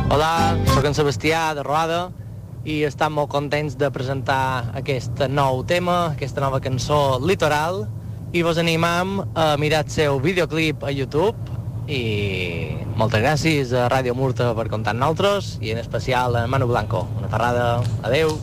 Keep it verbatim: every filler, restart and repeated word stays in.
Hola, sóc en Sebastià de Roada i estem molt contents de presentar aquest nou tema, aquesta nova cançó Litoral, i vos animam a mirar el seu videoclip a YouTube. I moltes gràcies a Ràdio Murta per comptar amb nosaltres i en especial a Manu Blanco. Una ferrada, adeu.